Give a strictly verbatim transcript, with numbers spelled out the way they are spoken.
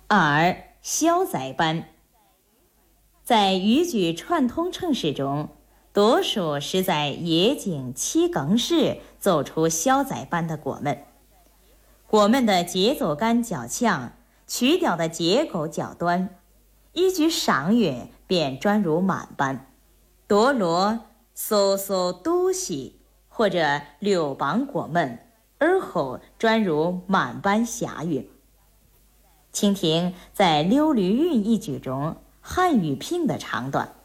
二、消载班。在语句串通称式中，多数是在野景七梗式奏出消载般的果闷。果闷的节奏感较强，曲调的结构较端，一句上乐便专如满班，多落嗦嗦嘟西或者六邦果闷，而后专如满班下韵。请听在溜驴韵一句中汉语拼的长短。